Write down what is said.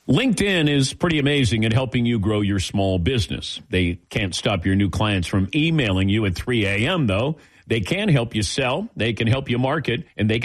LinkedIn is pretty amazing at helping you grow your small business. They can't stop your new clients from emailing you at 3 a.m., though. They can help you sell, they can help you market, and they